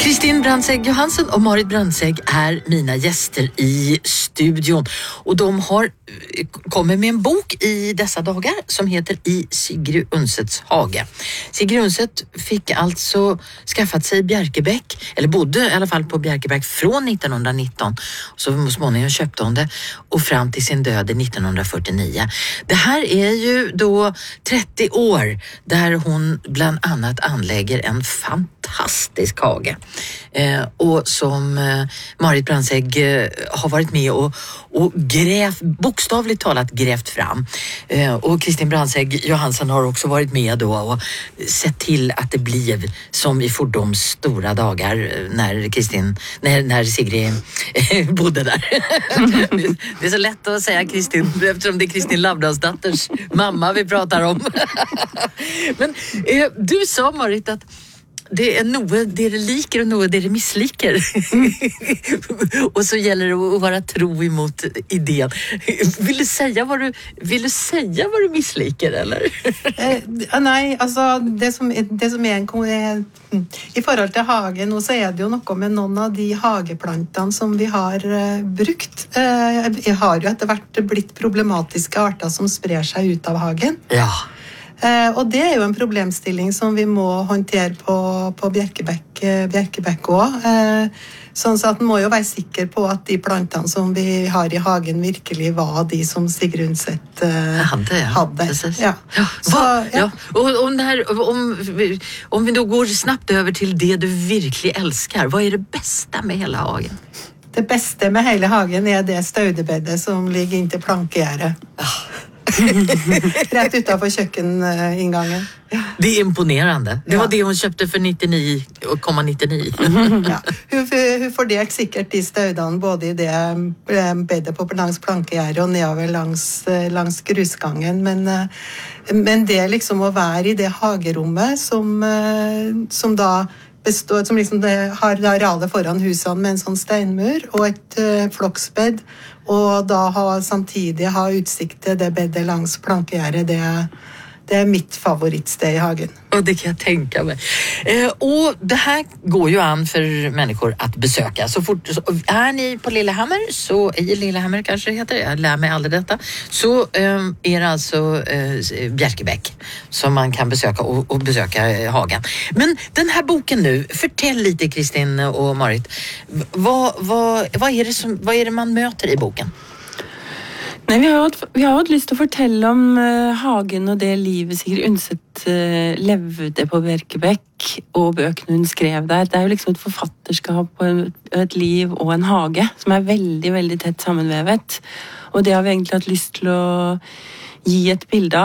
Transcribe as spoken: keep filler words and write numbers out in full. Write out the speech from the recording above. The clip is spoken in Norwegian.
Kristin Brandtzæg Johansen och Marit Brandtzæg är mina gäster i studion. Och de har kommit med en bok i dessa dagar som heter I Sigrid Undsets hage. Sigrid Undset fick alltså skaffat sig Bjerkebæk, eller bodde i alla fall på Bjerkebæk från nittonhundranitton. Så småningom köpte hon det och fram till sin död nittonhundrafyrtionio. Det här är ju då trettio år där hon bland annat anlägger en fantastisk hage. Eh, och som eh, Marit Brandtzæg eh, har varit med och, och grävt, bokstavligt talat grävt fram. Eh, och Kristin Brandtzæg Johansen har också varit med då och sett till att det blev som i fordoms stora dagar när Kristin, när, när Sigrid eh, bodde där. Det är så lätt att säga Kristin eftersom det är Kristin Lavransdatters mamma vi pratar om. Men eh, du sa, Marit, att det är noe det det liker och noe det det missliker. Och så gäller det att vara tro emot idén. Vill du säga vad du vill du säga vad du missliker eller? eh, nej, alltså det som det som är en i forhold till hagen och så är det ju något med någon av de hageplantene som vi har uh, brukt. Eh uh, har ju att det varit blivit problematiska arter som sprer sig ut av hagen. Ja. Eh, og det er jo en problemstilling som vi må håndtere på, på Bjerkebæk, Bjerkebæk også. Eh, sånn at man må jo være sikker på at de plantene som vi har i hagen virkelig var de som Sigrid Undset eh, hadde. Ja. hadde. Ja. Ja. Så, ja. Ja. Och om, det här, om, om vi då går snabbt över till det du virkelig älskar, vad är det bästa med hela hagen? Det bästa med hele hagen är det staudebedet som ligger inntil plankegjerdet. Rätt utanför kökeninngangen. Det är imponerande. Det var ja. Det hon köpte för nittionio komma nittionio. Ja. Hun, hun fordelt sikkert de staudene både i det bedet på langs plankegjerdet og nedover langs, langs grusgangen. Men, men det liksom å være i det hagerommet som, som da består, som liksom det har arealet foran husene med en sånn steinmur og et uh, floksbed, og da ha, samtidig ha utsikt til det bedet langs plankegjerdet, det, det är mitt favoritsted i hagen. Och det kan jag tänka mig. Eh, och det här går ju an för människor att besöka. Så fort så, är ni på Lillehammer, så i Lillehammer kanske det heter, jag lär mig aldrig detta, så eh, är det alltså eh, Bjerkebæk som man kan besöka och, och besöka eh, hagen. Men den här boken nu, fortell lite Kristin och Marit, vad, vad, vad, är det som, vad är det man möter i boken? Nei, vi har hatt, vi har hatt lyst til å fortelle om uh, hagen og det livet Sigrid Undset uh, levde på Bjerkebæk og bøkene hun skrev der. Det er jo liksom et forfatterskap og et, et liv og en hage som er veldig, veldig tett sammenvevet. Og det har vi egentlig hatt lyst til å gi et bilde av.